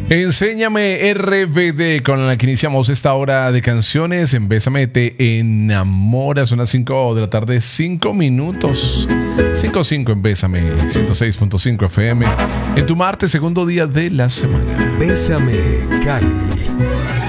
Enséñame RBD con la que iniciamos esta hora de canciones. En Bésame te enamora. Son las 5 de la tarde, 5 minutos. 5:05 en Bésame, 106.5 FM. En tu martes, segundo día de la semana. Bésame, Cali.